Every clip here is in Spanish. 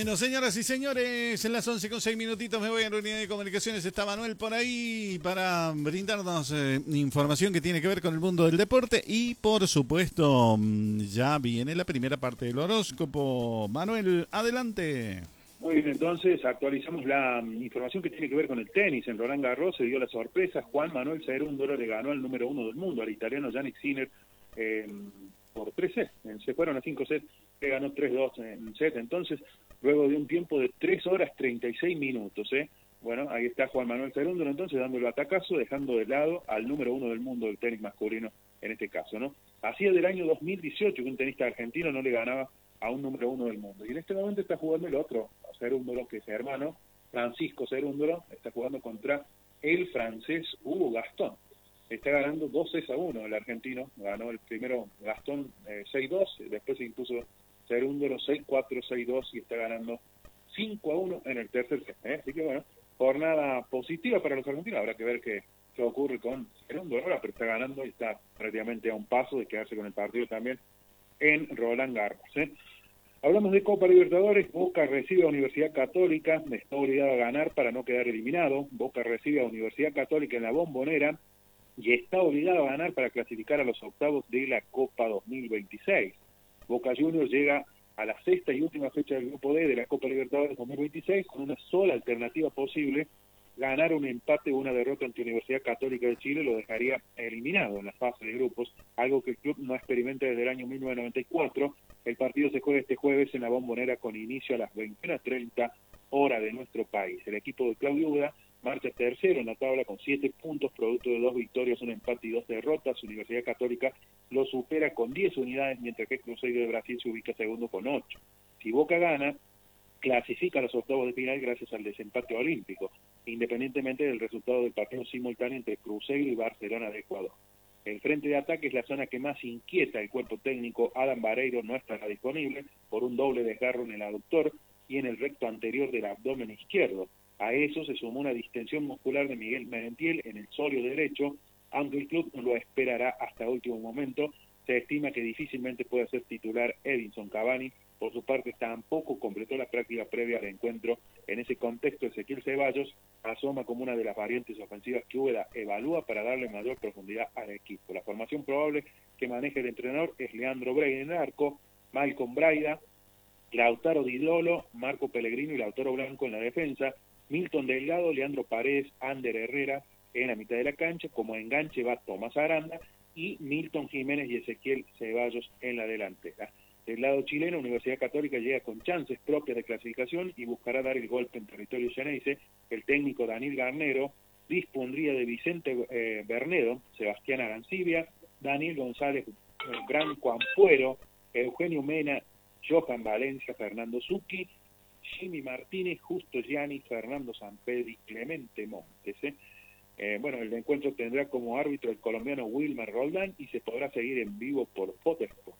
Bueno, señoras y señores, en las 11:06 me voy a reunión de comunicaciones. Está Manuel por ahí para brindarnos información que tiene que ver con el mundo del deporte. Y por supuesto, ya viene la primera parte del horóscopo. Manuel, adelante. Muy bien, entonces actualizamos la información que tiene que ver con el tenis. En Roland Garros se dio la sorpresa. Juan Manuel Cerúndolo le ganó al número 1 del mundo, al italiano Jannik Sinner, por 3 sets. Se fueron a 5 sets, le ganó 3-2 en set. Entonces, luego de un tiempo de 3 horas 36 minutos. Bueno, ahí está Juan Manuel Cerúndolo, entonces dando el batacazo, dejando de lado al número 1 del mundo del tenis masculino en este caso, ¿no? Hacía del año 2018 que un tenista argentino no le ganaba a un número 1 del mundo. Y en este momento está jugando el otro Cerúndolo, que es hermano, Francisco Cerúndolo, está jugando contra el francés Hugo Gastón. Está ganando 2-1 el argentino, ganó el primero Gastón 6-2, después se impuso Cerúndolo 6-4, 6-2 y está ganando 5-1 en el tercer set. Así que bueno, jornada positiva para los argentinos, habrá que ver qué ocurre con Cerúndolo ahora, pero está ganando y está prácticamente a un paso de quedarse con el partido también en Roland Garros. Hablamos de Copa Libertadores. Boca recibe a Universidad Católica, está obligado a ganar para no quedar eliminado. Boca recibe a Universidad Católica en la Bombonera y está obligado a ganar para clasificar a los octavos de la Copa 2026. Boca Juniors llega a la sexta y última fecha del Grupo D de la Copa Libertadores 2026 con una sola alternativa posible: ganar, un empate o una derrota ante Universidad Católica de Chile lo dejaría eliminado en la fase de grupos, algo que el club no experimenta desde el año 1994. El partido se juega este jueves en la Bombonera con inicio a las 21:30 hora de nuestro país. El equipo de Claudio Uda marcha tercero en la tabla con 7 puntos, producto de 2 victorias, un empate y 2 derrotas. Universidad Católica lo supera con 10 unidades, mientras que Cruzeiro de Brasil se ubica segundo con 8. Si Boca gana, clasifica a los octavos de final gracias al desempate olímpico, independientemente del resultado del partido simultáneo entre Cruzeiro y Barcelona de Ecuador. El frente de ataque es la zona que más inquieta el cuerpo técnico. Adam Vareiro no estará disponible por un doble desgarro en el aductor y en el recto anterior del abdomen izquierdo. A eso se sumó una distensión muscular de Miguel Merentiel en el sóleo derecho, aunque el club lo esperará hasta último momento. Se estima que difícilmente pueda ser titular Edinson Cavani. Por su parte, tampoco completó la práctica previa al encuentro. En ese contexto, Ezequiel Ceballos asoma como una de las variantes ofensivas que Úbeda evalúa para darle mayor profundidad al equipo. La formación probable que maneje el entrenador es Leandro Brey en el arco, Malcolm Braida, Lautaro Di Lolo, Marco Pellegrino y Lautaro Blanco en la defensa, Milton Delgado, Leandro Paredes, Ander Herrera en la mitad de la cancha. Como enganche va Tomás Aranda y Milton Jiménez y Ezequiel Ceballos en la delantera. Del lado chileno, Universidad Católica llega con chances propias de clasificación y buscará dar el golpe en territorio llaneise. El técnico Daniel Garnero dispondría de Vicente Bernedo, Sebastián Arancibia, Daniel González Branco Ampuero, Eugenio Mena, Johan Valencia, Fernando Zucchi, Jimmy Martínez, Justo Gianni, Fernando Sampedri, Clemente Montes. Bueno, el encuentro tendrá como árbitro el colombiano Wilmer Roldán y se podrá seguir en vivo por Fotosport.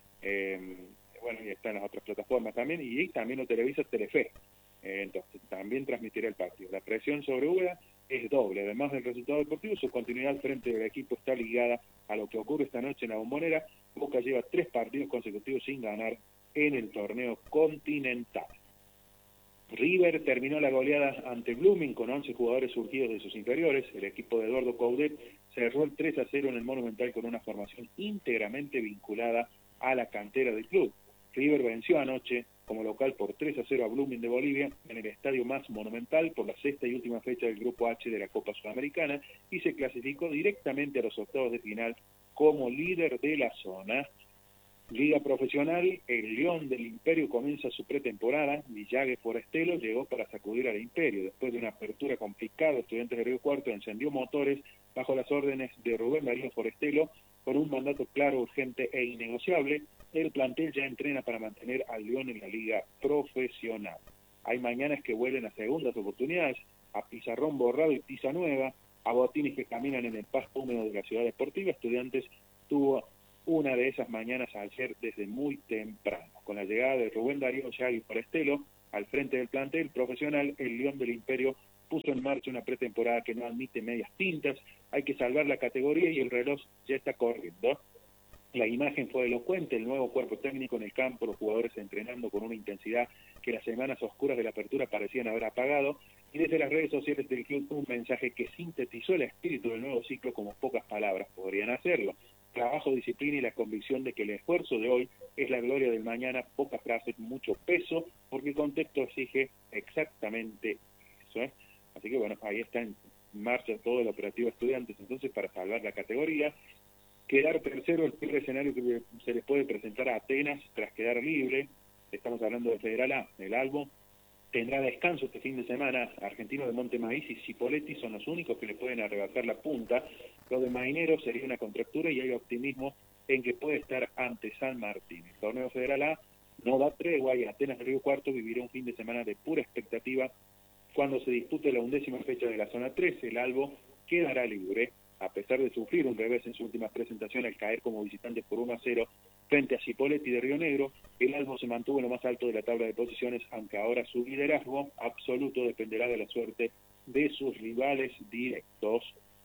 Bueno, y está en las otras plataformas también, y también lo televisa Telefe. Entonces también transmitirá el partido. La presión sobre Úbeda es doble. Además del resultado deportivo, su continuidad al frente del equipo está ligada a lo que ocurre esta noche en la Bombonera. Boca lleva 3 partidos consecutivos sin ganar en el torneo continental. River terminó la goleada ante Blooming con 11 jugadores surgidos de sus inferiores. El equipo de Eduardo Coudet cerró el 3-0 en el Monumental con una formación íntegramente vinculada a la cantera del club. River venció anoche como local por 3-0 a Blooming de Bolivia en el estadio más monumental por la sexta y última fecha del Grupo H de la Copa Sudamericana y se clasificó directamente a los octavos de final como líder de la zona. Liga profesional, el León del Imperio comienza su pretemporada. Villague Forestelo llegó para sacudir al Imperio. Después de una apertura complicada, Estudiantes de Río Cuarto encendió motores bajo las órdenes de Rubén Darío Forestelo con un mandato claro, urgente e innegociable. El plantel ya entrena para mantener al León en la liga profesional. Hay mañanas que vuelven a segundas oportunidades, a pizarrón borrado y tiza nueva, a botines que caminan en el pasto húmedo de la ciudad deportiva. Estudiantes tuvo una de esas mañanas ayer desde muy temprano. Con la llegada de Rubén Darío Yagui Forestelo al frente del plantel profesional, el León del Imperio puso en marcha una pretemporada que no admite medias tintas. Hay que salvar la categoría y el reloj ya está corriendo. La imagen fue elocuente, el nuevo cuerpo técnico en el campo, los jugadores entrenando con una intensidad que las semanas oscuras de la apertura parecían haber apagado, y desde las redes sociales del club un mensaje que sintetizó el espíritu del nuevo ciclo como pocas palabras podrían hacerlo. Trabajo, disciplina y la convicción de que el esfuerzo de hoy es la gloria del mañana, pocas frases, mucho peso, porque el contexto exige exactamente eso, ¿eh? Así que bueno, ahí está en marcha todo el operativo Estudiantes entonces para salvar la categoría. Quedar tercero, el peor escenario que se les puede presentar a Atenas tras quedar libre. Estamos hablando de Federal A, el Albo tendrá descanso este fin de semana. Argentino de Montemaíz y Cipolletti son los únicos que le pueden arrebatar la punta. Lo de Mainero sería una contractura y hay optimismo en que puede estar ante San Martín. El torneo Federal A no da tregua y Atenas Río Cuarto vivirá un fin de semana de pura expectativa cuando se dispute la 11ª fecha de la zona 13. El Albo quedará libre, a pesar de sufrir un revés en su última presentación al caer como visitante por 1-0 frente a Cipolletti de Río Negro. El Albo se mantuvo en lo más alto de la tabla de posiciones, aunque ahora su liderazgo absoluto dependerá de la suerte de sus rivales directos.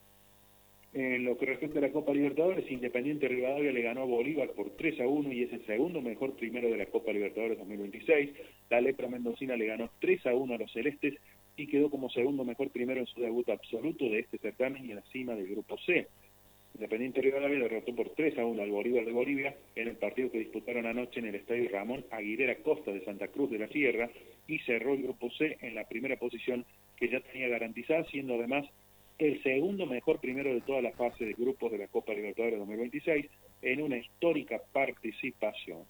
En lo que respecta a la Copa Libertadores, Independiente Rivadavia le ganó a Bolívar por 3-1 y es el segundo mejor primero de la Copa Libertadores 2026. La Lepra Mendocina le ganó 3-1 a los Celestes y quedó como segundo mejor primero en su debut absoluto de este certamen y en la cima del Grupo C. Independiente Rivadavia derrotó por 3-1 al Bolívar de Bolivia en el partido que disputaron anoche en el Estadio Ramón Aguilera Costa de Santa Cruz de la Sierra y cerró el Grupo C en la primera posición que ya tenía garantizada, siendo además el segundo mejor primero de toda la fase de grupos de la Copa Libertadores 2026 en una histórica participación.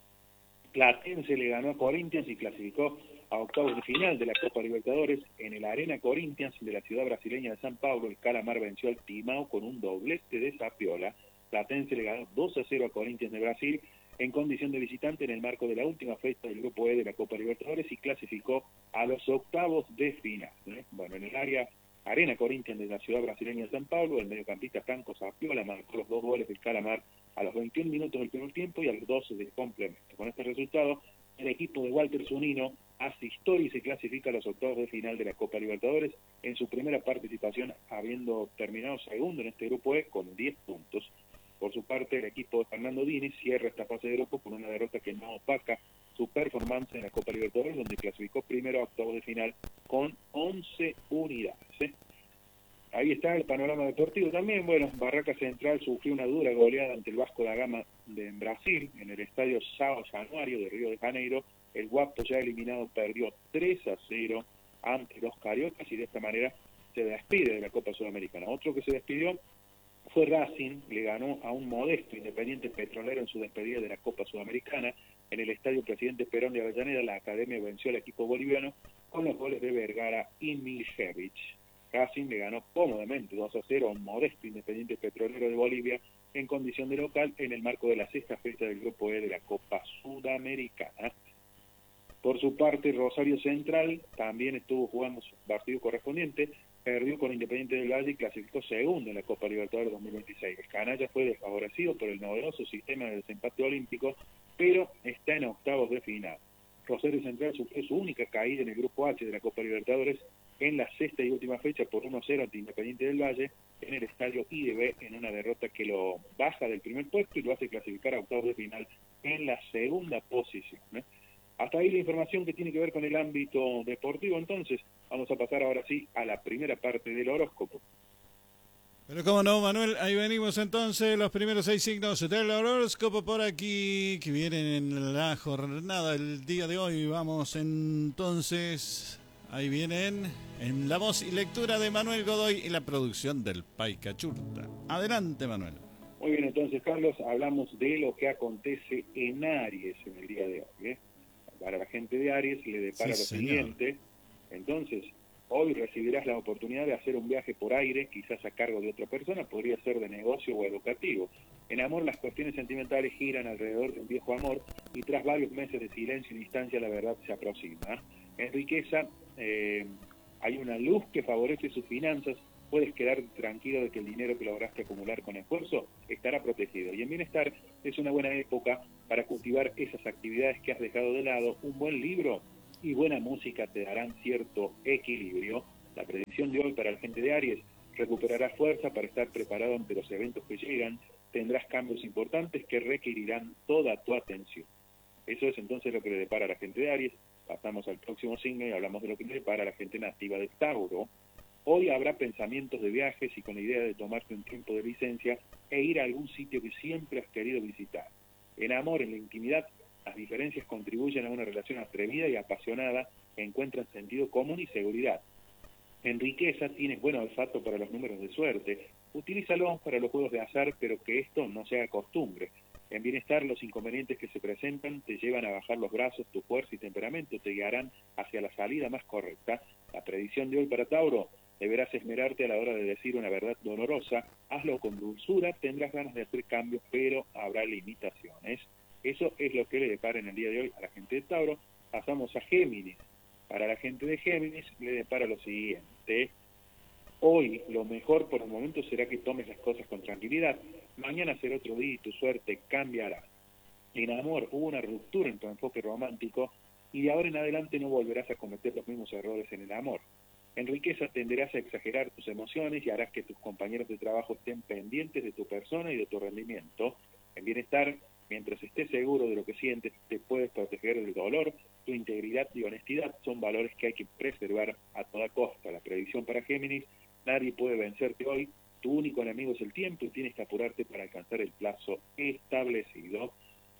Platense le ganó a Corinthians y clasificó a octavos de final de la Copa Libertadores. En el Arena Corinthians de la ciudad brasileña de San Paulo, el Calamar venció al Timao con un doblete de Zapiola. Platense le ganó 2-0 a Corinthians de Brasil en condición de visitante en el marco de la última fecha del Grupo E de la Copa Libertadores y clasificó a los octavos de final. Bueno, en el Arena Corinthians de la ciudad brasileña de San Paulo, el mediocampista Franco Zapiola marcó los 2 goles del Calamar a los 21 minutos del primer tiempo y a los 12 del complemento. Con este resultado, el equipo de Walter Zunino hace historia y se clasifica a los octavos de final de la Copa Libertadores en su primera participación, habiendo terminado segundo en este Grupo E con 10 puntos. Por su parte, el equipo de Fernando Diniz cierra esta fase de grupo con una derrota que no opaca su performance en la Copa Libertadores, donde clasificó primero a octavos de final con 11 unidades. Ahí está el panorama deportivo también. Bueno, Barraca Central sufrió una dura goleada ante el Vasco da Gama de Brasil en el estadio São Januário de Río de Janeiro. El Guapo, ya eliminado, perdió 3-0 ante los Cariocas y de esta manera se despide de la Copa Sudamericana. Otro que se despidió fue Racing, le ganó a un modesto Independiente Petrolero en su despedida de la Copa Sudamericana. En el estadio Presidente Perón de Avellaneda, la Academia venció al equipo boliviano con los goles de Vergara y Miljevich. Racing le ganó cómodamente 2-0 a un modesto Independiente Petrolero de Bolivia en condición de local en el marco de la sexta fecha del Grupo E de la Copa Sudamericana. Por su parte, Rosario Central también estuvo jugando su partido correspondiente, perdió con Independiente del Valle y clasificó segundo en la Copa Libertadores 2026. El canalla fue desfavorecido por el novedoso sistema de desempate olímpico, pero está en octavos de final. Rosario Central sufrió su única caída en el Grupo H de la Copa Libertadores en la sexta y última fecha por 1-0 ante Independiente del Valle en el estadio IDB, en una derrota que lo baja del primer puesto y lo hace clasificar a octavos de final en la segunda posición. Hasta ahí la información que tiene que ver con el ámbito deportivo. Entonces vamos a pasar ahora sí a la primera parte del horóscopo. Pero cómo no, Manuel, ahí venimos entonces, los primeros 6 signos del horóscopo por aquí, que vienen en la jornada del día de hoy. Vamos entonces, ahí vienen, en la voz y lectura de Manuel Godoy y la producción del Paica Churta. Adelante, Manuel. Muy bien, entonces, Carlos, hablamos de lo que acontece en Aries en el día de hoy. Para la gente de Aries le depara Sí, lo señor. siguiente. Entonces, hoy recibirás la oportunidad de hacer un viaje por aire, quizás a cargo de otra persona, podría ser de negocio o educativo. En amor, las cuestiones sentimentales giran alrededor de un viejo amor y tras varios meses de silencio y distancia, la verdad se aproxima. En riqueza, hay una luz que favorece sus finanzas. Puedes quedar tranquilo de que el dinero que lograste acumular con esfuerzo estará protegido. Y en bienestar es una buena época para cultivar esas actividades que has dejado de lado. Un buen libro y buena música te darán cierto equilibrio. La predicción de hoy para la gente de Aries: recuperarás fuerza para estar preparado ante los eventos que llegan. tendrás cambios importantes que requerirán toda tu atención. Eso es entonces lo que le depara a la gente de Aries. Pasamos al próximo signo y hablamos de lo que le depara a la gente nativa de Tauro. Hoy habrá pensamientos de viajes y con la idea de tomarte un tiempo de licencia e ir a algún sitio que siempre has querido visitar. En amor, en la intimidad, las diferencias contribuyen a una relación atrevida y apasionada que encuentran sentido común y seguridad. En riqueza, tienes buen olfato para los números de suerte. Utilízalos para los juegos de azar, pero que esto no sea costumbre. En bienestar, los inconvenientes que se presentan te llevan a bajar los brazos, tu fuerza y temperamento te guiarán hacia la salida más correcta. La predicción de hoy para Tauro: deberás esmerarte a la hora de decir una verdad dolorosa, hazlo con dulzura, tendrás ganas de hacer cambios, pero habrá limitaciones. Eso es lo que le depara en el día de hoy a la gente de Tauro. Pasamos a Géminis. Para la gente de Géminis le depara lo siguiente: hoy lo mejor por el momento será que tomes las cosas con tranquilidad. Mañana será otro día y tu suerte cambiará. En amor, hubo una ruptura en tu enfoque romántico y de ahora en adelante no volverás a cometer los mismos errores en el amor. En riqueza, tenderás a exagerar tus emociones y harás que tus compañeros de trabajo estén pendientes de tu persona y de tu rendimiento. En bienestar, mientras estés seguro de lo que sientes, te puedes proteger del dolor. Tu integridad y honestidad son valores que hay que preservar a toda costa. La predicción para Géminis: nadie puede vencerte hoy, tu único enemigo es el tiempo y tienes que apurarte para alcanzar el plazo establecido.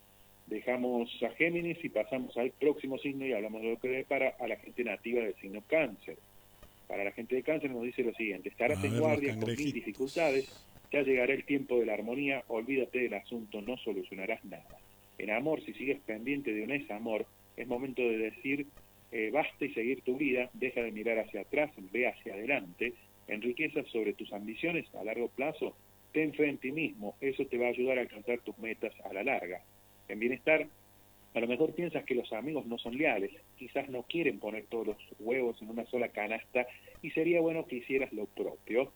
Dejamos a Géminis y pasamos al próximo signo y hablamos de lo que depara a la gente nativa del signo Cáncer. Para la gente de Cáncer nos dice lo siguiente: estarás en guardia con mil dificultades, ya llegará el tiempo de la armonía, olvídate del asunto, no solucionarás nada. En amor, si sigues pendiente de un desamor, es momento de decir basta y seguir tu vida, deja de mirar hacia atrás, ve hacia adelante. En riqueza, sobre tus ambiciones a largo plazo, ten fe en ti mismo, eso te va a ayudar a alcanzar tus metas a la larga. En bienestar, a lo mejor piensas que los amigos no son leales, quizás no quieren poner todos los huevos en una sola canasta y sería bueno que hicieras lo propio.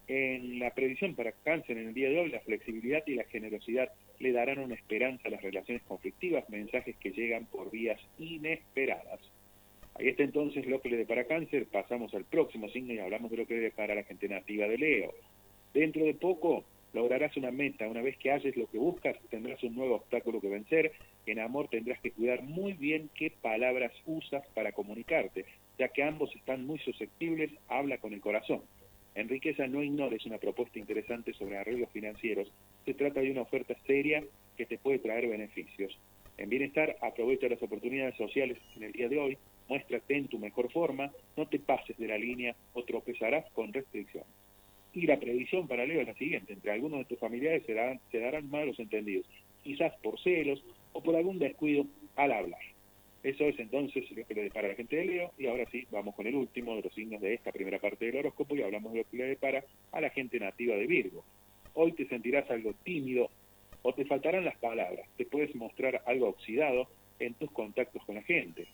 En la predicción para Cáncer en el día de hoy, la flexibilidad y la generosidad le darán una esperanza a las relaciones conflictivas, mensajes que llegan por vías inesperadas. Ahí está entonces lo que le depara Cáncer. Pasamos al próximo signo y hablamos de lo que le depara a la gente nativa de Leo. Dentro de poco lograrás una meta. Una vez que haces lo que buscas, tendrás un nuevo obstáculo que vencer. En amor, tendrás que cuidar muy bien qué palabras usas para comunicarte, ya que ambos están muy susceptibles. Habla con el corazón. En riqueza, no ignores una propuesta interesante sobre arreglos financieros. Se trata de una oferta seria que te puede traer beneficios. En bienestar, aprovecha las oportunidades sociales en el día de hoy. Muéstrate en tu mejor forma, no te pases de la línea o tropezarás con restricciones. Y la predicción para Leo es la siguiente: entre algunos de tus familiares se darán malos entendidos, quizás por celos o por algún descuido al hablar. Eso es entonces lo que le depara a la gente de Leo. Y ahora sí, vamos con el último de los signos de esta primera parte del horóscopo y hablamos de lo que le depara a la gente nativa de Virgo. Hoy te sentirás algo tímido o te faltarán las palabras, te puedes mostrar algo oxidado en tus contactos con la gente.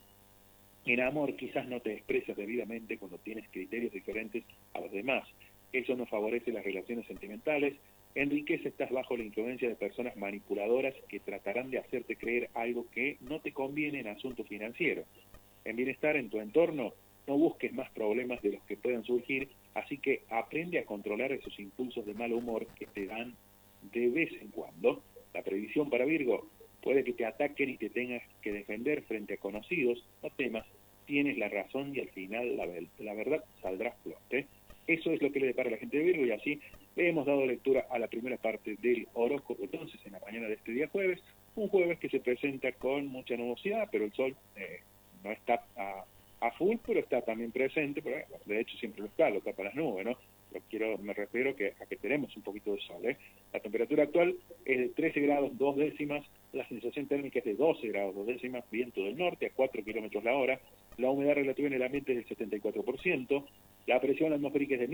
En amor, quizás no te expresas debidamente cuando tienes criterios diferentes a los demás. Eso no favorece las relaciones sentimentales. En riqueza, estás bajo la influencia de personas manipuladoras que tratarán de hacerte creer algo que no te conviene en asuntos financieros. En bienestar, en tu entorno, no busques más problemas de los que puedan surgir, así que aprende a controlar esos impulsos de mal humor que te dan de vez en cuando. La predicción para Virgo: puede que te ataquen y te tengas que defender frente a conocidos, no temas, tienes la razón y al final la verdad saldrá a flote. Eso es lo que le depara a la gente de Virgo y así le hemos dado lectura a la primera parte del horóscopo. Entonces, en la mañana de este día jueves, un jueves que se presenta con mucha nubosidad, pero el sol no está a full, pero está también presente, pero de hecho siempre lo está, lo tapa las nubes, ¿no? Me refiero a que tenemos un poquito de sol, ¿eh? La temperatura actual es de 13 grados 2 décimas, la sensación térmica es de 12 grados 2 décimas, viento del norte a 4 kilómetros la hora, la humedad relativa en el ambiente es del 74%, la presión atmosférica es de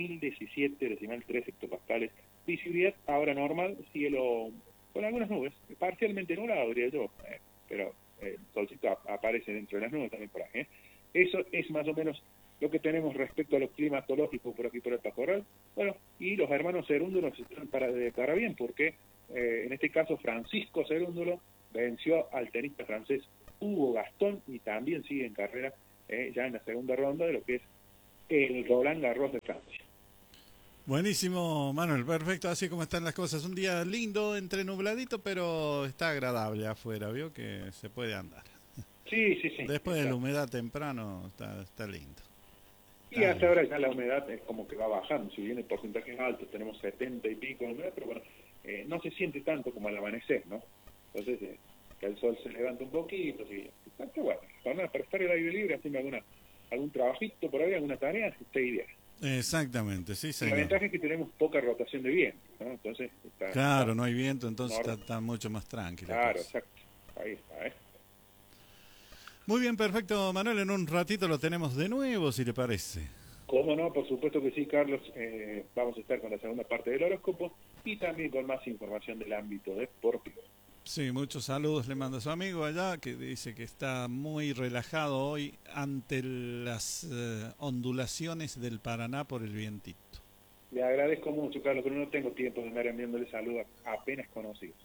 1017,3 hectopascales, visibilidad ahora normal, cielo con algunas nubes, parcialmente nublado diría yo, pero el solcito aparece dentro de las nubes también por ahí, ¿eh? Eso es más o menos lo que tenemos respecto a lo climatológico por aquí por el Pajoral. Bueno, y los hermanos Cerúndulo están para bien, porque en este caso Francisco Cerúndulo venció al tenista francés Hugo Gastón y también sigue en carrera ya en la segunda ronda de lo que es el Roland Garros de Francia. Buenísimo, Manuel, perfecto, así como están las cosas. Un día lindo, entre nubladito, pero está agradable afuera, vio que se puede andar. Sí, sí, sí. Después de la humedad temprano, está lindo. Y hasta ahora ya la humedad es como que va bajando, si bien el porcentaje es alto, tenemos 70 y pico de humedad, pero bueno, no se siente tanto como al amanecer, ¿no? Entonces, que el sol se levanta un poquito, sí, está bueno. Para estar al aire libre, haciendo algún trabajito por ahí, alguna tarea, está ideal. Exactamente, sí, señor. La ventaja es que tenemos poca rotación de viento, ¿no? Entonces, claro, no hay viento, entonces está mucho más tranquilo. Claro, exacto. Ahí está, Muy bien, perfecto, Manuel. En un ratito lo tenemos de nuevo, si le parece. ¿Cómo no? Por supuesto que sí, Carlos. Vamos a estar con la segunda parte del horóscopo y también con más información del ámbito deportivo. Sí, muchos saludos le manda a su amigo allá, que dice que está muy relajado hoy ante las ondulaciones del Paraná por el vientito. Le agradezco mucho, Carlos, pero no tengo tiempo de andar enviándole saludos a apenas conocidos.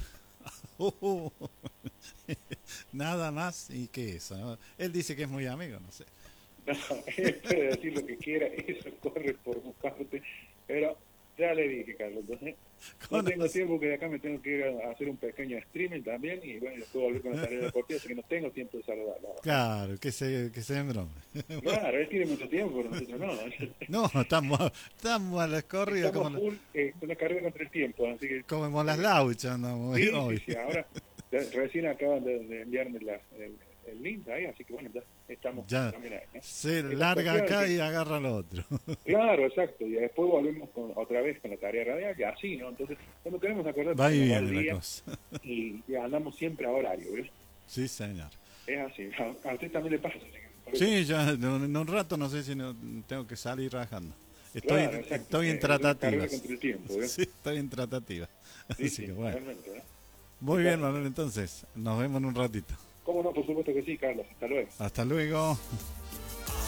Nada más y que eso, ¿no? Él dice que es muy amigo, no sé. No, él puede decir lo que quiera, eso corre por mi parte, pero ya le dije, Carlos, entonces no tengo tiempo, que de acá me tengo que ir a hacer un pequeño streaming también y bueno, después volver con la tarea deportiva, así que no tengo tiempo de saludarlo. Claro, que se brome. Claro, él tiene mucho tiempo, pero nosotros no. No, estamos a las corridas. Estamos como full, con la carrera contra el tiempo, así que... Como las lauchas andamos sí, hoy. Sí, ahora recién acaban de enviarme el link ahí, así que bueno, ya estamos ya también ahí, ¿no? se larga acá y agarra al otro. Claro, exacto, y después volvemos otra vez con la tarea radial, y así, ¿no? Entonces, cuando queremos acordar va y viene la cosa. Y andamos siempre a horario, ¿ves? Sí, señor. Es así, a usted también le pasa. Sí, ya en un rato no sé si tengo que salir rajando. Claro, estoy en tratativas. Contra el tiempo, ¿ves? Sí, estoy en tratativas. Sí, Así que bueno. ¿eh? Muy bien, Manuel, entonces, nos vemos en un ratito. ¿Cómo no? Por supuesto que sí, Carlos. Hasta luego. Hasta luego.